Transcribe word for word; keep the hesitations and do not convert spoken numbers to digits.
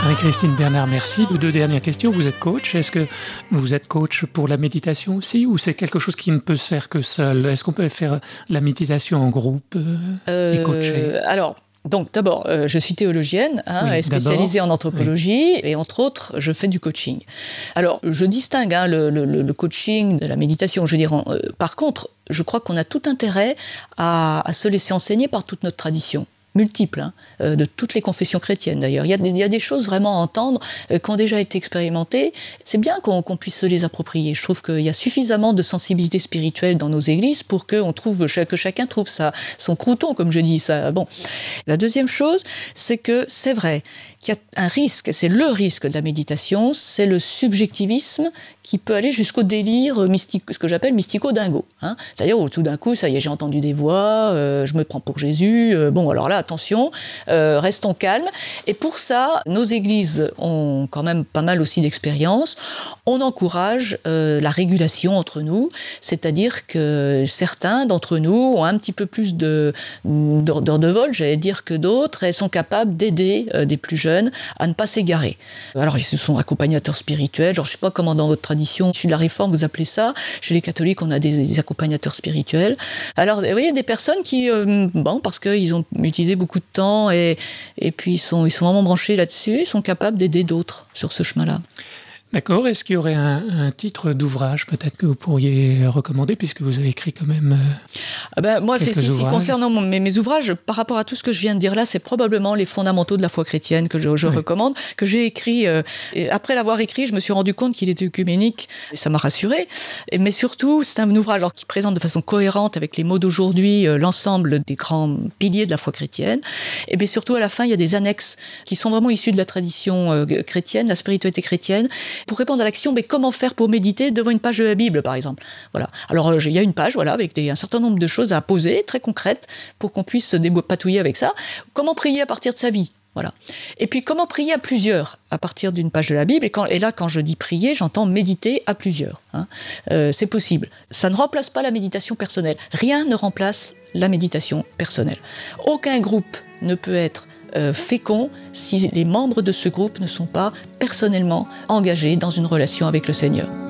Marie-Christine Bernard, merci. Deux dernières questions. Vous êtes coach. Est-ce que vous êtes coach pour la méditation aussi ou c'est quelque chose qui ne peut se faire que seul? Est-ce qu'on peut faire la méditation en groupe euh, et coacher? Alors, donc d'abord, euh, je suis théologienne, hein, oui, et spécialisée en anthropologie, oui. Et entre autres, je fais du coaching. Alors, je distingue hein, le, le, le coaching de la méditation. Je veux dire, euh, par contre, je crois qu'on a tout intérêt à, à se laisser enseigner par toute notre tradition. Multiples, hein, euh, de toutes les confessions chrétiennes d'ailleurs. Il y a, il y a des choses vraiment à entendre euh, qui ont déjà été expérimentées. C'est bien qu'on, qu'on puisse se les approprier. Je trouve qu'il y a suffisamment de sensibilité spirituelle dans nos églises pour que, on trouve, que chacun trouve sa, son crouton, comme je dis. Ça. Bon. La deuxième chose, c'est que c'est vrai qu'il y a un risque, c'est le risque de la méditation, c'est le subjectivisme qui peut aller jusqu'au délire mystique, ce que j'appelle mystico-dingo. Hein. C'est-à-dire où tout d'un coup, ça y est, j'ai entendu des voix, euh, je me prends pour Jésus. Euh, bon, alors là, attention, euh, restons calmes. Et pour ça, nos églises ont quand même pas mal aussi d'expérience. On encourage euh, la régulation entre nous, c'est-à-dire que certains d'entre nous ont un petit peu plus de, d'heures de vol, j'allais dire, que d'autres, et sont capables d'aider euh, des plus jeunes à ne pas s'égarer. Alors, ils sont accompagnateurs spirituels, genre, je ne sais pas comment dans votre tradition, issu de la Réforme, vous appelez ça. Chez les catholiques, on a des, des accompagnateurs spirituels. Alors, vous voyez, des personnes qui, euh, bon, parce qu'ils ont utilisé beaucoup de temps et, et puis ils sont, ils sont vraiment branchés là-dessus, ils sont capables d'aider d'autres sur ce chemin-là. D'accord. Est-ce qu'il y aurait un, un titre d'ouvrage peut-être que vous pourriez recommander puisque vous avez écrit quand même euh, ah ben, moi, c'est, quelques c'est, ouvrages. Concernant mon, mes, mes ouvrages, par rapport à tout ce que je viens de dire là, c'est probablement les fondamentaux de la foi chrétienne que je, je oui. recommande, que j'ai écrit. Euh, et après l'avoir écrit, je me suis rendu compte qu'il était œcuménique et ça m'a rassurée. Et, mais surtout, c'est un ouvrage alors, qui présente de façon cohérente avec les mots d'aujourd'hui euh, l'ensemble des grands piliers de la foi chrétienne. Et bien surtout, à la fin, il y a des annexes qui sont vraiment issues de la tradition euh, chrétienne, la spiritualité chrétienne. Pour répondre à l'action, mais comment faire pour méditer devant une page de la Bible, par exemple. Voilà. Alors, il y a une page, voilà, avec des, un certain nombre de choses à poser, très concrètes, pour qu'on puisse se dépatouiller avec ça. Comment prier à partir de sa vie? Voilà. Et puis, comment prier à plusieurs à partir d'une page de la Bible. Et, quand, et là, quand je dis prier, j'entends méditer à plusieurs. Hein. Euh, c'est possible. Ça ne remplace pas la méditation personnelle. Rien ne remplace la méditation personnelle. Aucun groupe ne peut être Euh, fécond si les membres de ce groupe ne sont pas personnellement engagés dans une relation avec le Seigneur.